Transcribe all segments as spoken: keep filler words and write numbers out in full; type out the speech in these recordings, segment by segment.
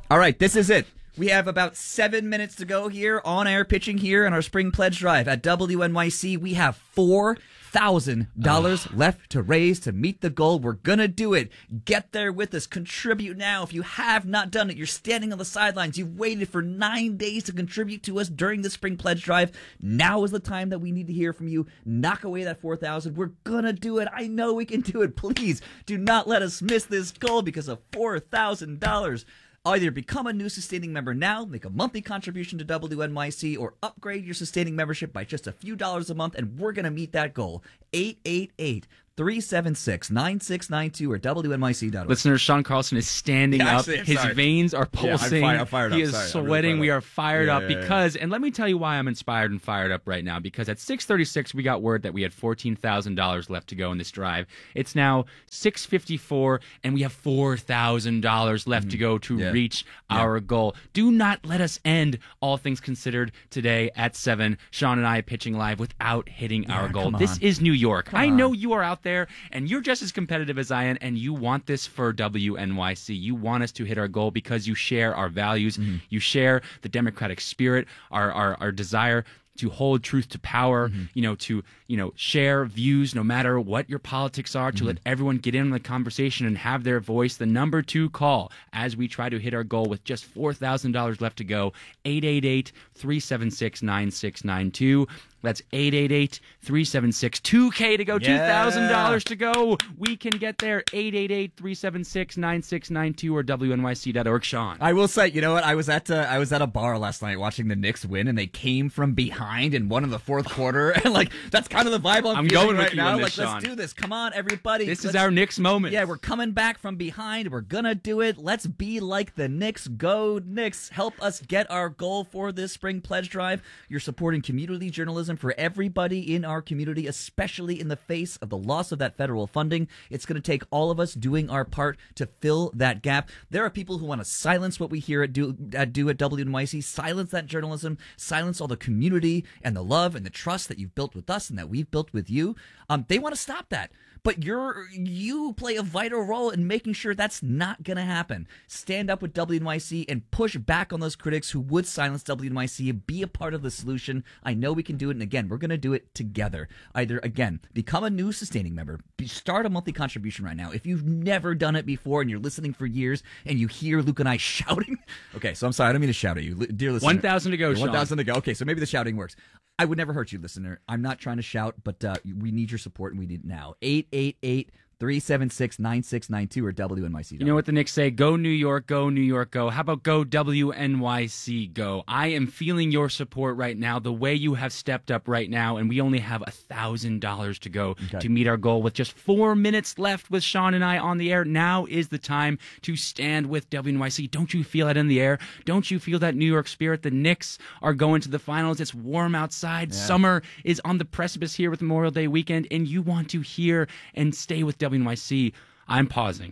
All right, this is it. We have about seven minutes to go here on air pitching here on our spring pledge drive at W N Y C. We have four thousand dollars oh. left to raise to meet the goal. We're going to do it. Get there with us. Contribute now. If you have not done it, you're standing on the sidelines. You've waited for nine days to contribute to us during the spring pledge drive. Now is the time that we need to hear from you. Knock away that four thousand dollars. We're going to do it. I know we can do it. Please do not let us miss this goal because of four thousand dollars. Either become a new sustaining member now, make a monthly contribution to W N Y C, or upgrade your sustaining membership by just a few dollars a month, and we're going to meet that goal. eight eight eight, three seven six, nine six nine two or W N Y C dot org. Listeners, Sean Carlson is standing yeah, up. Actually, His sorry. veins are pulsing. Yeah, I'm, fire, I'm fired he up. is Sorry, sweating. Really we are fired yeah, up yeah, yeah, because, yeah. and let me tell you why I'm inspired and fired up right now, because at six thirty-six, we got word that we had fourteen thousand dollars left to go in this drive. It's now six fifty-four, and we have four thousand dollars left mm-hmm. to go to yeah. reach yeah. our goal. Do not let us end All Things Considered today at seven. Sean and I pitching live without hitting yeah, our goal. This This is New York. Come I on. know you are out there, and you're just as competitive as I am, and you want this for W N Y C. You want us to hit our goal because you share our values. Mm-hmm. You share the democratic spirit, our, our, our desire to hold truth to power, mm-hmm. you know, to, you know, share views no matter what your politics are, to mm-hmm. let everyone get in on the conversation and have their voice. The number two call as we try to hit our goal with just four thousand dollars left to go, eight eight eight, three seven six, nine six nine two. That's eight eight eight, three seven six, two K to go, yeah. two thousand dollars to go. We can get there, eight eight eight, three seven six, nine six nine two or W N Y C dot org. Sean. I will say, you know what? I was at uh, I was at a bar last night watching the Knicks win, and they came from behind and won in the fourth quarter. And like that's kind of the vibe I'm, I'm feeling going with right you now. on this, like, Sean. Let's do this. Come on, everybody. This let's, is our Knicks moment. Yeah, we're coming back from behind. We're gonna do it. Let's be like the Knicks. Go Knicks! Help us get our goal for this spring pledge drive. You're supporting community journalism for everybody in our community, especially in the face of the loss of that federal funding. It's going to take all of us doing our part to fill that gap. There are people who want to silence what we hear at do at, do at W N Y C, silence that journalism, silence all the community and the love and the trust that you've built with us and that we've built with you. Um, they want to stop that. But you're you play a vital role in making sure that's not going to happen. Stand up with W N Y C and push back on those critics who would silence W N Y C. Be a part of the solution. I know we can do it, and again, we're going to do it together. Either, again, become a new sustaining member. Start a monthly contribution right now. If you've never done it before and you're listening for years and you hear Luke and I shouting. Okay, so I'm sorry. I don't mean to shout at you. Dear listener. one thousand to go, Sean. one thousand to go. Okay, so maybe the shouting works. I would never hurt you, listener. I'm not trying to shout, but uh, we need your support, and we need it now. eight eight eight, three seven six, nine six nine two or W N Y C. You know what the Knicks say? Go New York, go New York, go. How about go W N Y C, go? I am feeling your support right now, the way you have stepped up right now, and we only have one thousand dollars to go okay. to meet our goal. With just four minutes left with Sean and I on the air, now is the time to stand with W N Y C. Don't you feel that in the air? Don't you feel that New York spirit? The Knicks are going to the finals. It's warm outside. Yeah. Summer is on the precipice here with Memorial Day weekend, and you want to hear and stay with W N Y C. I'm pausing.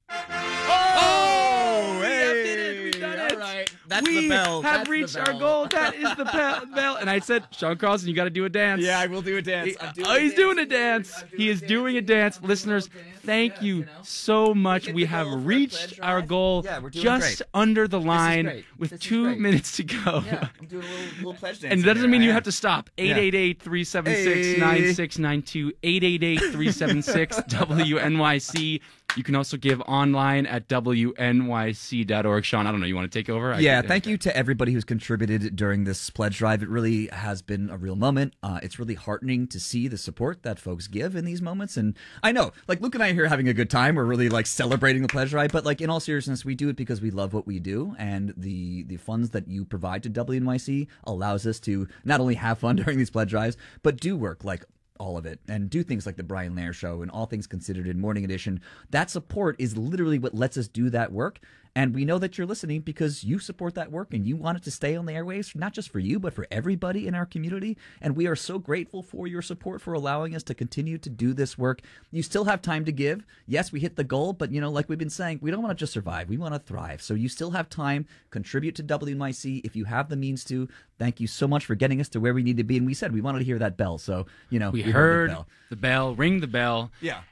Oh, we hey, did it. We've done it. All right. That's we the bell. have That's reached the our bell. goal. That is the pe- bell. And I said, Sean Carlson, you got to do a dance. Yeah, I will do a dance. He, I'm doing oh, a he's dance. doing a dance. doing He a is dance. doing a dance. Listeners, thank Yeah, you you know. so much. hit We the have goal for a reached pledge our drive. goal Yeah, we're doing just great. under the is line great. with This is two great. minutes to go. Yeah, I'm doing a little, little pledge dance. And that doesn't here. mean I you am. have to stop. eight eight eight, three seven six, nine six nine two, eight eight eight, three seven six, W N Y C. You can also give online at W N Y C dot org. Sean, I don't know. You want to take over? I Yeah, could- thank you to everybody who's contributed during this pledge drive. It really has been a real moment. Uh, it's really heartening to see the support that folks give in these moments. And I know, like, Luke and I are here having a good time. We're really, like, celebrating the pledge drive. But, like, in all seriousness, we do it because we love what we do. And the, the funds that you provide to W N Y C allows us to not only have fun during these pledge drives, but do work, like, all of it, and do things like the Brian Lair Show and All Things Considered in Morning Edition. That support is literally what lets us do that work. And we know that you're listening because you support that work and you want it to stay on the airwaves, not just for you, but for everybody in our community. And we are so grateful for your support for allowing us to continue to do this work. You still have time to give. Yes, we hit the goal, but, you know, like we've been saying, we don't want to just survive. We want to thrive. So you still have time. Contribute to W N Y C if you have the means to. Thank you so much for getting us to where we need to be. And we said we wanted to hear that bell. So, you know, We, we heard the bell. the bell. Ring the bell. Yeah.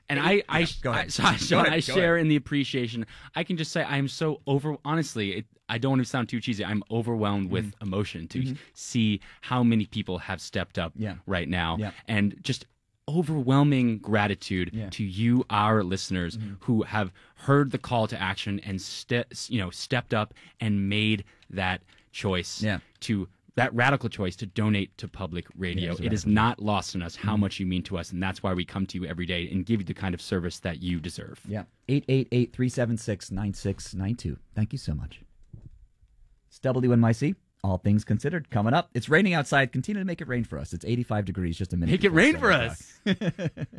And I, I, Go I, ahead. so, Sean, Go ahead. I Go share ahead. in the appreciation. I can just say I am so over. Honestly, it, I don't want to sound too cheesy. I'm overwhelmed with Mm-hmm. emotion to mm-hmm. see how many people have stepped up Yeah. right now, Yeah. and just overwhelming gratitude Yeah. to you, our listeners, Mm-hmm. who have heard the call to action and ste- you know stepped up and made that choice Yeah. to. That radical choice to donate to public radio. it's a It is radical not lost on us how much you mean to us, and that's why we come to you every day and give you the kind of service that you deserve. Yeah. eight eight eight, three seven six, nine six nine two. Thank you so much. It's W N Y C. All things considered. Coming up. It's raining outside. Continue to make it rain for us. It's eighty-five degrees just a minute. Make it before rain seven for o'clock. us.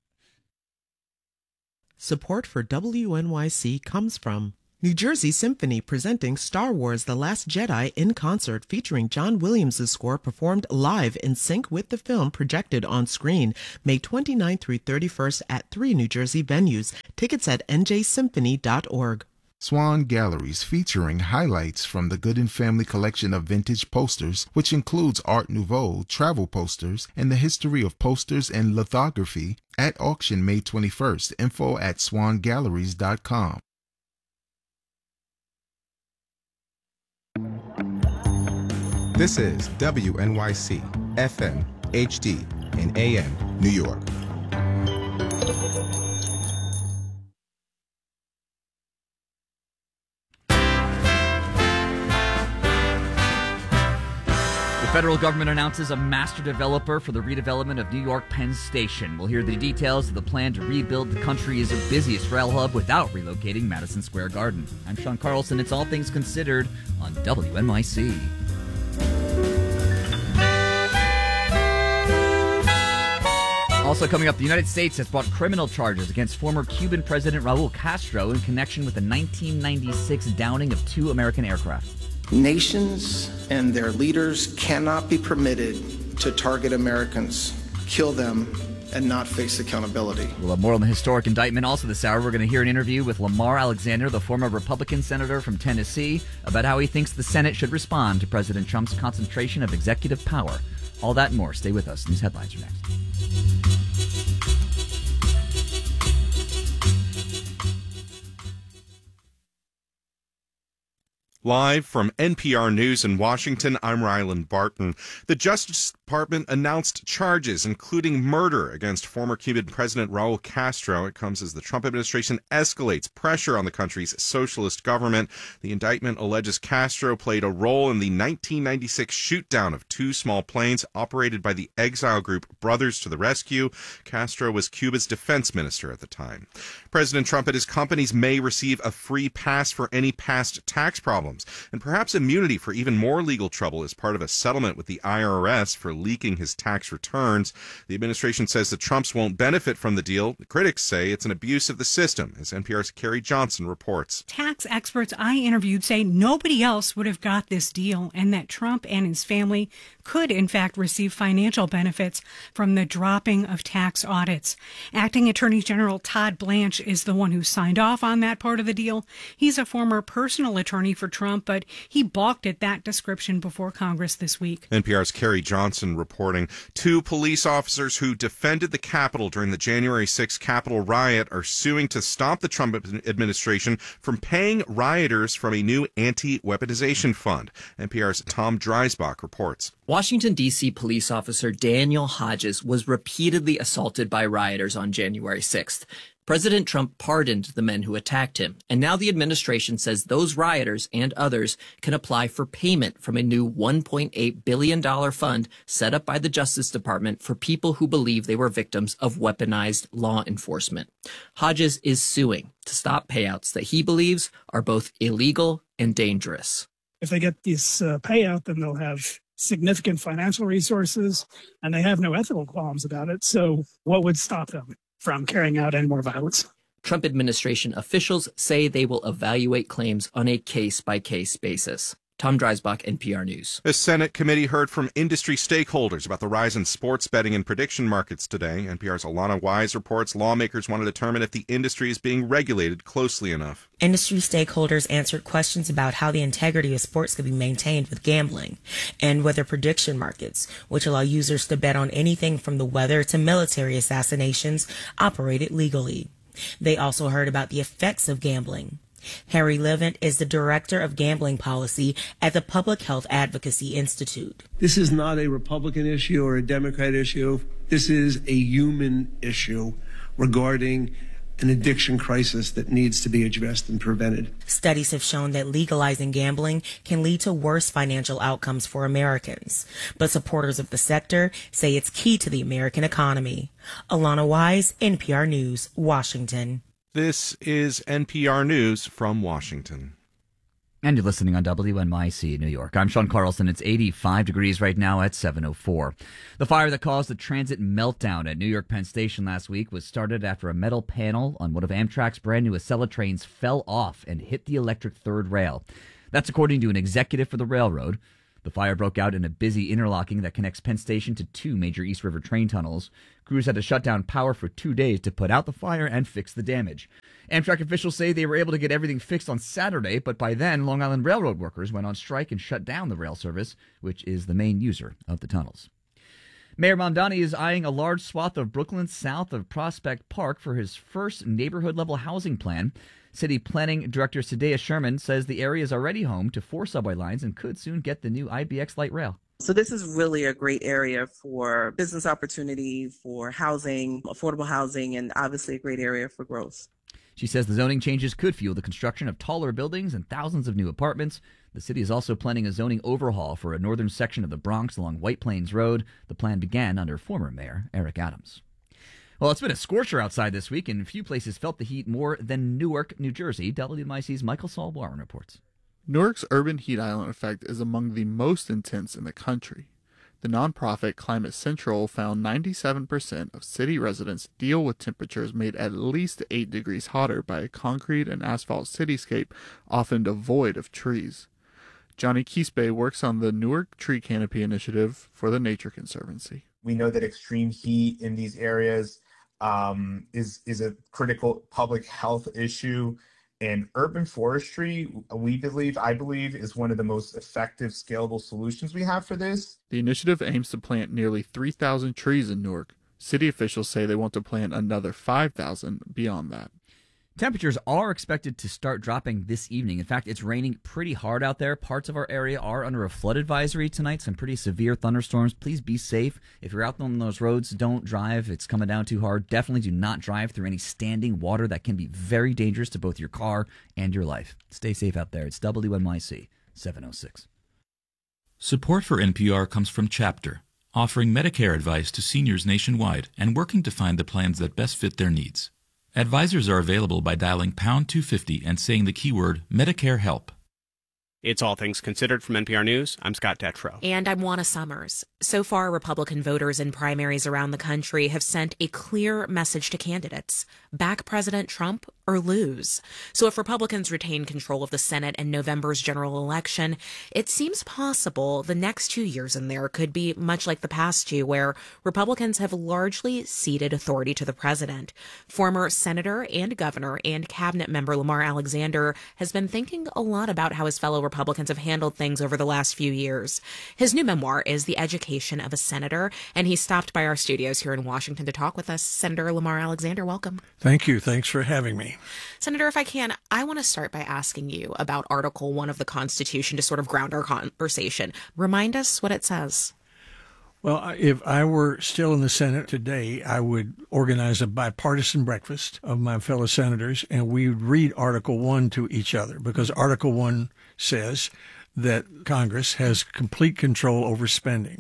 Support for W N Y C comes from New Jersey Symphony, presenting Star Wars The Last Jedi in concert, featuring John Williams' score performed live in sync with the film projected on screen, May twenty-ninth through thirty-first at three New Jersey venues. Tickets at n j symphony dot org. Swan Galleries, featuring highlights from the Gooden Family collection of vintage posters, which includes Art Nouveau, travel posters, and the history of posters and lithography, at auction May twenty-first. Info at swan galleries dot com. This is W N Y C, F M, H D, and A M, New York. The federal government announces a master developer for the redevelopment of New York Penn Station. We'll hear the details of the plan to rebuild the country's busiest rail hub without relocating Madison Square Garden. I'm Sean Carlson. It's All Things Considered on W N Y C. Also coming up, the United States has brought criminal charges against former Cuban President Raul Castro in connection with the nineteen ninety-six downing of two American aircraft. Nations and their leaders cannot be permitted to target Americans, kill them, and not face accountability. We'll have more on the historic indictment. Also this hour, we're going to hear an interview with Lamar Alexander, the former Republican senator from Tennessee, about how he thinks the Senate should respond to President Trump's concentration of executive power. All that and more. Stay with us. News headlines are next. Live from N P R News in Washington, I'm Ryland Barton. The Justice Department announced charges, including murder, against former Cuban President Raul Castro. It comes as the Trump administration escalates pressure on the country's socialist government. The indictment alleges Castro played a role in the nineteen ninety-six shoot-down of two small planes operated by the exile group Brothers to the Rescue. Castro was Cuba's defense minister at the time. President Trump and his companies may receive a free pass for any past tax problems, and perhaps immunity for even more legal trouble as part of a settlement with the I R S for leaking his tax returns. The administration says the Trumps won't benefit from the deal. The critics say it's an abuse of the system, as N P R's Carrie Johnson reports. Tax experts I interviewed say nobody else would have got this deal, and that Trump and his family could, in fact, receive financial benefits from the dropping of tax audits. Acting Attorney General Todd Blanche is the one who signed off on that part of the deal. He's a former personal attorney for Trump, but he balked at that description before Congress this week. N P R's Carrie Johnson reporting. Two police officers who defended the Capitol during the January sixth Capitol riot are suing to stop the Trump administration from paying rioters from a new anti-weaponization fund. N P R's Tom Dreisbach reports. Washington, D C police officer Daniel Hodges was repeatedly assaulted by rioters on January sixth. President Trump pardoned the men who attacked him, and now the administration says those rioters and others can apply for payment from a new one point eight billion dollars fund set up by the Justice Department for people who believe they were victims of weaponized law enforcement. Hodges is suing to stop payouts that he believes are both illegal and dangerous. If they get this uh, payout, then they'll have significant financial resources, and they have no ethical qualms about it. So what would stop them from carrying out any more violence? Trump administration officials say they will evaluate claims on a case-by-case basis. Tom Dreisbach, N P R News. A Senate committee heard from industry stakeholders about the rise in sports betting and prediction markets today. N P R's Alana Wise reports lawmakers want to determine if the industry is being regulated closely enough. Industry stakeholders answered questions about how the integrity of sports could be maintained with gambling, and whether prediction markets, which allow users to bet on anything from the weather to military assassinations, operated legally. They also heard about the effects of gambling. Harry Levant is the Director of Gambling Policy at the Public Health Advocacy Institute. This is not a Republican issue or a Democrat issue. This is a human issue regarding an addiction crisis that needs to be addressed and prevented. Studies have shown that legalizing gambling can lead to worse financial outcomes for Americans, but supporters of the sector say it's key to the American economy. Alana Wise, N P R News, Washington. This is N P R News from Washington. And you're listening on W N Y C New York. I'm Sean Carlson. It's eighty-five degrees right now at seven oh four. The fire that caused the transit meltdown at New York Penn Station last week was started after a metal panel on one of Amtrak's brand new Acela trains fell off and hit the electric third rail. That's according to an executive for the railroad. The fire broke out in a busy interlocking that connects Penn Station to two major East River train tunnels. Crews had to shut down power for two days to put out the fire and fix the damage. Amtrak officials say they were able to get everything fixed on Saturday, but by then, Long Island Railroad workers went on strike and shut down the rail service, which is the main user of the tunnels. Mayor Mamdani is eyeing a large swath of Brooklyn south of Prospect Park for his first neighborhood-level housing plan. City Planning Director Sadea Sherman says the area is already home to four subway lines and could soon get the new I B X light rail. So this is really a great area for business opportunity, for housing, affordable housing, and obviously a great area for growth. She says the zoning changes could fuel the construction of taller buildings and thousands of new apartments. The city is also planning a zoning overhaul for a northern section of the Bronx along White Plains Road. The plan began under former Mayor Eric Adams. Well, it's been a scorcher outside this week, and few places felt the heat more than Newark, New Jersey. W N Y C's Michael Saul Warren reports. Newark's urban heat island effect is among the most intense in the country. The nonprofit Climate Central found ninety-seven percent of city residents deal with temperatures made at least eight degrees hotter by a concrete and asphalt cityscape often devoid of trees. Johnny Quispe works on the Newark Tree Canopy Initiative for the Nature Conservancy. We know that extreme heat in these areas um, is, is a critical public health issue. And urban forestry, we believe, I believe, is one of the most effective, scalable solutions we have for this. The initiative aims to plant nearly three thousand trees in Newark. City officials say they want to plant another five thousand beyond that. Temperatures are expected to start dropping this evening. In fact, it's raining pretty hard out there. Parts of our area are under a flood advisory tonight, some pretty severe thunderstorms. Please be safe. If you're out on those roads, don't drive. It's coming down too hard. Definitely do not drive through any standing water. That can be very dangerous to both your car and your life. Stay safe out there. It's W N Y C seven oh six. Support for N P R comes from Chapter, offering Medicare advice to seniors nationwide and working to find the plans that best fit their needs. Advisors are available by dialing pound two fifty and saying the keyword Medicare Help. It's All Things Considered from N P R News. I'm Scott Detrow. And I'm Juana Summers. So far, Republican voters in primaries around the country have sent a clear message to candidates: back President Trump or lose. So if Republicans retain control of the Senate in November's general election, it seems possible the next two years in there could be much like the past two, where Republicans have largely ceded authority to the president. Former Senator and Governor and Cabinet member Lamar Alexander has been thinking a lot about how his fellow Republicans have handled things over the last few years. His new memoir is The Education of a Senator, and he stopped by our studios here in Washington to talk with us. Senator Lamar Alexander, welcome. Thank you. Thanks for having me. Senator, if I can, I want to start by asking you about Article one of the Constitution to sort of ground our conversation. Remind us what it says. Well, if I were still in the Senate today, I would organize a bipartisan breakfast of my fellow senators, and we would read Article one to each other, because Article one says that Congress has complete control over spending.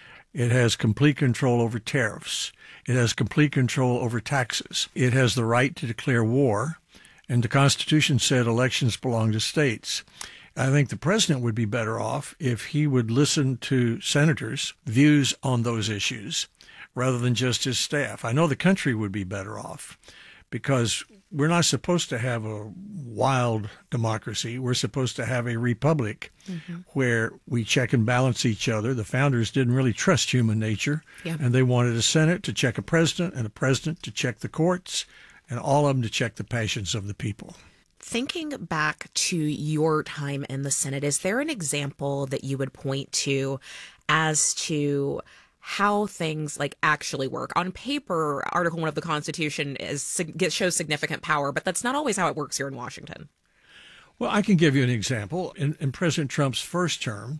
It has complete control over tariffs. It has complete control over taxes. It has the right to declare war, and the Constitution said elections belong to states. I think the president would be better off if he would listen to senators' views on those issues rather than just his staff. I know the country would be better off because we're not supposed to have a wild democracy. We're supposed to have a republic mm-hmm. where we check and balance each other. The founders didn't really trust human nature, yeah. and they wanted a Senate to check a president and a president to check the courts, and all of them to check the passions of the people. Thinking back to your time in the Senate, is there an example that you would point to as to how things like actually work? On paper, Article One of the Constitution is shows significant power, but that's not always how it works here in Washington. Well, I can give you an example. In, in President Trump's first term,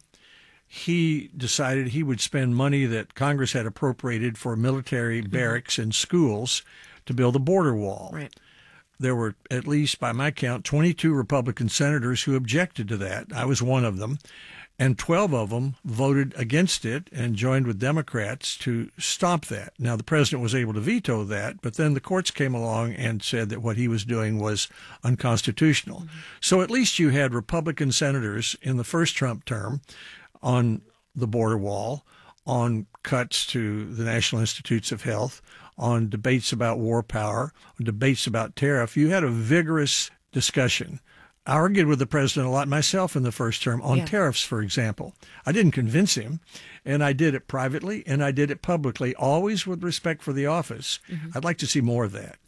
he decided he would spend money that Congress had appropriated for military mm-hmm. barracks and schools to build a border wall. Right. There were, at least by my count, twenty-two Republican senators who objected to that. I was one of them. And twelve of them voted against it and joined with Democrats to stop that. Now, the president was able to veto that, but then the courts came along and said that what he was doing was unconstitutional. Mm-hmm. So at least you had Republican senators in the first Trump term on the border wall, on cuts to the National Institutes of Health, on debates about war power, on debates about tariff. You had a vigorous discussion. I argued with the president a lot myself in the first term on yeah. tariffs, for example. I didn't convince him, and I did it privately, and I did it publicly, always with respect for the office. Mm-hmm. I'd like to see more of that.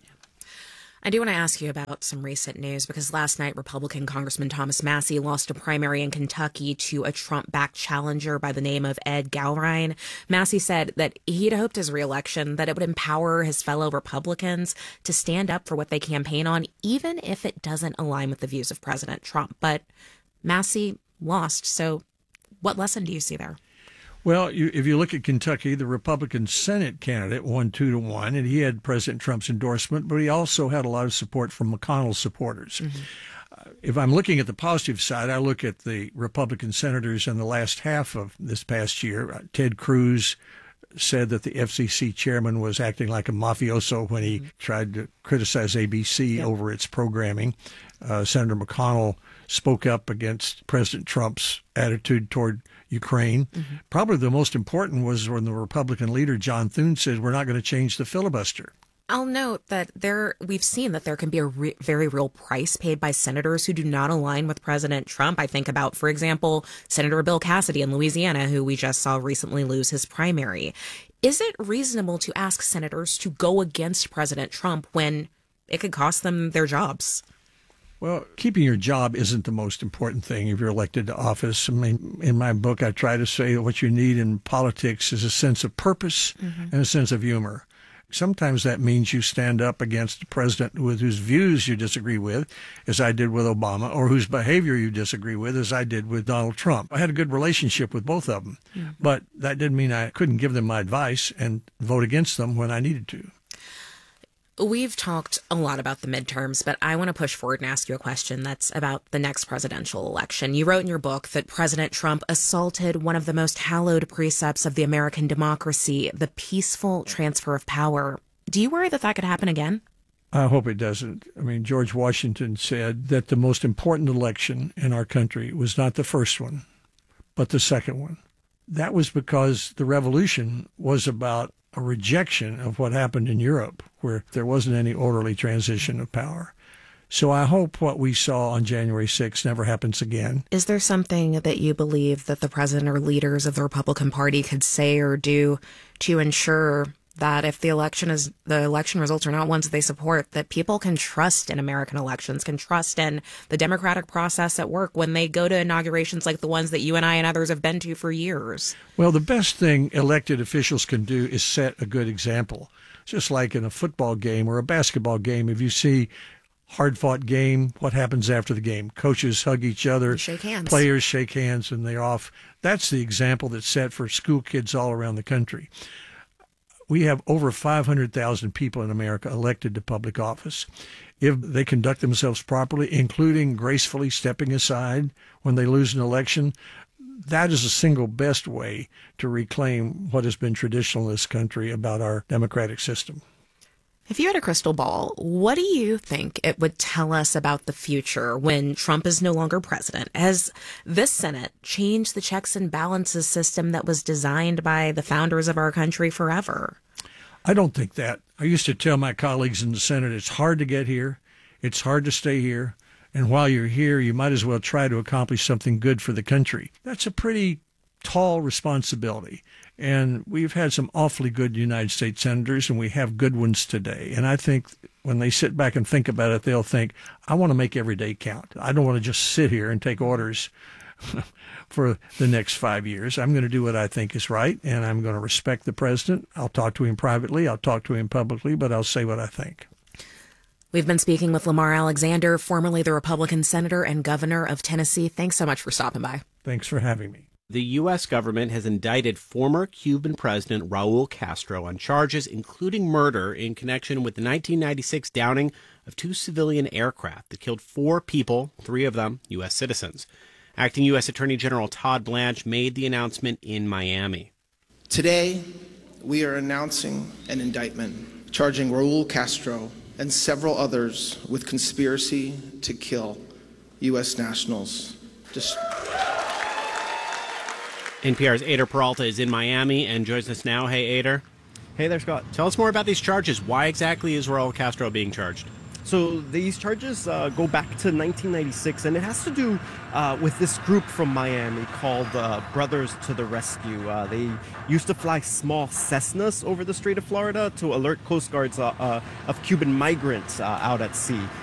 I do want to ask you about some recent news, because last night Republican Congressman Thomas Massie lost a primary in Kentucky to a Trump-backed challenger by the name of Ed Galrein. Massie said that he'd hoped his reelection, that it would empower his fellow Republicans to stand up for what they campaign on, even if it doesn't align with the views of President Trump. But Massie lost, so what lesson do you see there? Well, you, if you look at Kentucky, the Republican Senate candidate won two to one, and he had President Trump's endorsement, but he also had a lot of support from McConnell supporters. Mm-hmm. Uh, if I'm looking at the positive side, I look at the Republican senators in the last half of this past year. Uh, Ted Cruz said that the F C C chairman was acting like a mafioso when he mm-hmm. tried to criticize A B C yep. over its programming. Uh, Senator McConnell spoke up against President Trump's attitude toward Ukraine. Mm-hmm. Probably the most important was when the Republican leader, John Thune, said, we're not going to change the filibuster. I'll note that there we've seen that there can be a re- very real price paid by senators who do not align with President Trump. I think about, for example, Senator Bill Cassidy in Louisiana, who we just saw recently lose his primary. Is it reasonable to ask senators to go against President Trump when it could cost them their jobs? Well, keeping your job isn't the most important thing if you're elected to office. I mean, in my book, I try to say that what you need in politics is a sense of purpose mm-hmm. and a sense of humor. Sometimes that means you stand up against a president with whose views you disagree with, as I did with Obama, or whose behavior you disagree with, as I did with Donald Trump. I had a good relationship with both of them, mm-hmm. but that didn't mean I couldn't give them my advice and vote against them when I needed to. We've talked a lot about the midterms, but I want to push forward and ask you a question that's about the next presidential election. You wrote in your book that President Trump assaulted one of the most hallowed precepts of the American democracy, the peaceful transfer of power. Do you worry that that could happen again? I hope it doesn't. I mean, George Washington said that the most important election in our country was not the first one, but the second one. That was because the revolution was about a rejection of what happened in Europe, where there wasn't any orderly transition of power. So I hope what we saw on January sixth never happens again. Is there something that you believe that the president or leaders of the Republican Party could say or do to ensure that if the election is the election results are not ones that they support, that people can trust in American elections, can trust in the democratic process at work when they go to inaugurations like the ones that you and I and others have been to for years? Well, the best thing elected officials can do is set a good example. Just like in a football game or a basketball game, if you see hard-fought game, what happens after the game? Coaches hug each other, shake hands. Players shake hands, and they're off. That's the example that's set for school kids all around the country. We have over five hundred thousand people in America elected to public office. If they conduct themselves properly, including gracefully stepping aside when they lose an election, that is the single best way to reclaim what has been traditional in this country about our democratic system. If you had a crystal ball, what do you think it would tell us about the future when Trump is no longer president? Has this Senate changed the checks and balances system that was designed by the founders of our country forever? I don't think that. I used to tell my colleagues in the Senate, it's hard to get here. It's hard to stay here. And while you're here, you might as well try to accomplish something good for the country. That's a pretty tall responsibility. And we've had some awfully good United States senators, and we have good ones today. And I think when they sit back and think about it, they'll think, I want to make every day count. I don't want to just sit here and take orders for the next five years. I'm going to do what I think is right, and I'm going to respect the president. I'll talk to him privately. I'll talk to him publicly, but I'll say what I think. We've been speaking with Lamar Alexander, formerly the Republican senator and governor of Tennessee. Thanks so much for stopping by. Thanks for having me. The U S government has indicted former Cuban President Raul Castro on charges including murder in connection with the nineteen ninety-six downing of two civilian aircraft that killed four people, three of them U S citizens. Acting U S Attorney General Todd Blanche made the announcement in Miami. Today, we are announcing an indictment charging Raul Castro and several others with conspiracy to kill U S nationals. Just... N P R's Ader Peralta is in Miami and joins us now. Hey, Ader. Hey there, Scott. Tell us more about these charges. Why exactly is Raul Castro being charged? So these charges uh, go back to nineteen ninety-six, and it has to do uh, with this group from Miami called uh, Brothers to the Rescue. Uh, they used to fly small Cessnas over the Strait of Florida to alert Coast Guards uh, uh, of Cuban migrants uh, out at sea.